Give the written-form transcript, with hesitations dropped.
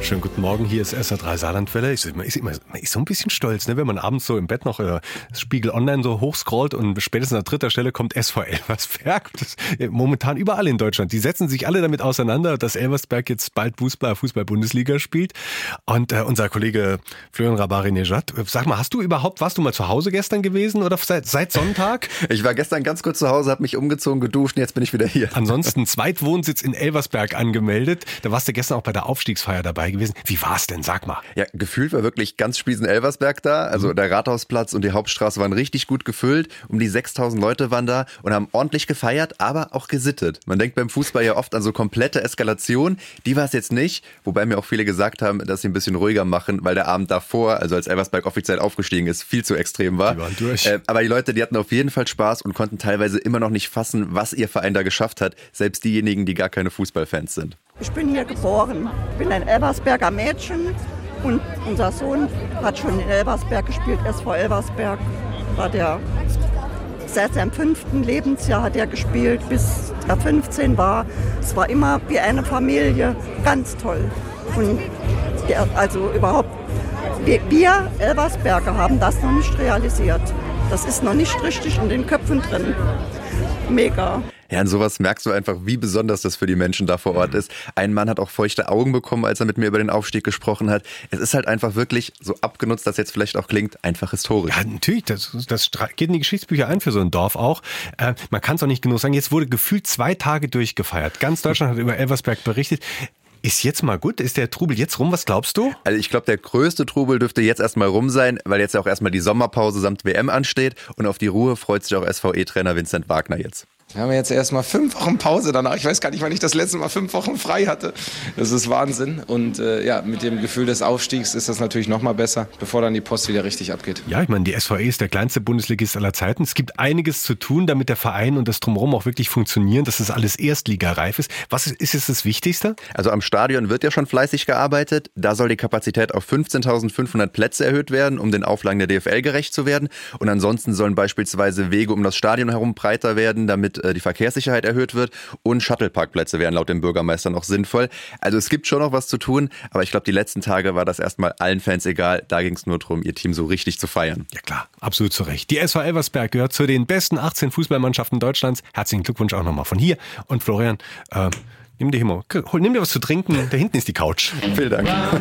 Schönen guten Morgen, hier ist SR3 Saarlandwelle. Man ist so ein bisschen stolz, ne, wenn man abends so im Bett noch Spiegel Online so hochscrollt und spätestens an dritter Stelle kommt SV Elversberg. Momentan überall in Deutschland. Die setzen sich alle damit auseinander, dass Elversberg jetzt bald Fußball-Bundesliga spielt. Und unser Kollege Florian Rabari-Nejad, sag mal, warst du mal zu Hause gestern gewesen oder seit Sonntag? Ich war gestern ganz kurz zu Hause, habe mich umgezogen, geduscht und jetzt bin ich wieder hier. Ansonsten Zweitwohnsitz in Elversberg angemeldet. Da warst du gestern auch bei der Aufstiegsfeier dabei gewesen. Wie war's denn? Sag mal. Ja, gefühlt war wirklich ganz Spiesen-Elversberg da. Also der Rathausplatz und die Hauptstraße waren richtig gut gefüllt. Um die 6.000 Leute waren da und haben ordentlich gefeiert, aber auch gesittet. Man denkt beim Fußball ja oft an so komplette Eskalation. Die war es jetzt nicht. Wobei mir auch viele gesagt haben, dass sie ein bisschen ruhiger machen, weil der Abend davor, also als Elversberg offiziell aufgestiegen ist, viel zu extrem war. Die waren durch. Aber die Leute, die hatten auf jeden Fall Spaß und konnten teilweise immer noch nicht fassen, was ihr Verein da geschafft hat. Selbst diejenigen, die gar keine Fußballfans sind. Ich bin hier geboren. Ich bin ein Elversberger Mädchen und unser Sohn hat schon in Elversberg gespielt, SV Elversberg. Seit seinem 5. Lebensjahr hat er gespielt, bis er 15 war. Es war immer wie eine Familie, ganz toll. Und wir Elversberger haben das noch nicht realisiert. Das ist noch nicht richtig in den Köpfen drin. Mega. Ja, und sowas merkst du einfach, wie besonders das für die Menschen da vor Ort ist. Ein Mann hat auch feuchte Augen bekommen, als er mit mir über den Aufstieg gesprochen hat. Es ist halt einfach wirklich, so abgenutzt das jetzt vielleicht auch klingt, einfach historisch. Ja, natürlich, das geht in die Geschichtsbücher ein für so ein Dorf auch. Man kann es auch nicht genug sagen, jetzt wurde gefühlt 2 Tage durchgefeiert. Ganz Deutschland hat über Elversberg berichtet. Ist jetzt mal gut? Ist der Trubel jetzt rum? Was glaubst du? Also ich glaube, der größte Trubel dürfte jetzt erstmal rum sein, weil jetzt ja auch erstmal die Sommerpause samt WM ansteht. Und auf die Ruhe freut sich auch SVE-Trainer Vincent Wagner jetzt. Wir haben jetzt erstmal 5 Wochen Pause danach. Ich weiß gar nicht, wann ich das letzte Mal 5 Wochen frei hatte. Das ist Wahnsinn. Und mit dem Gefühl des Aufstiegs ist das natürlich noch mal besser, bevor dann die Post wieder richtig abgeht. Ja, ich meine, die SVE ist der kleinste Bundesligist aller Zeiten. Es gibt einiges zu tun, damit der Verein und das Drumherum auch wirklich funktionieren, dass das alles erstligareif ist. Was ist jetzt das Wichtigste? Also am Stadion wird ja schon fleißig gearbeitet. Da soll die Kapazität auf 15.500 Plätze erhöht werden, um den Auflagen der DFL gerecht zu werden. Und ansonsten sollen beispielsweise Wege um das Stadion herum breiter werden, damit die Verkehrssicherheit erhöht wird, und Shuttleparkplätze wären laut dem Bürgermeister noch sinnvoll. Also es gibt schon noch was zu tun, aber ich glaube, die letzten Tage war das erstmal allen Fans egal. Da ging es nur darum, ihr Team so richtig zu feiern. Ja klar, absolut zu Recht. Die SV Elversberg gehört zu den besten 18 Fußballmannschaften Deutschlands. Herzlichen Glückwunsch auch nochmal von hier. Und Florian, nimm dir was zu trinken. Da hinten ist die Couch. Vielen Dank.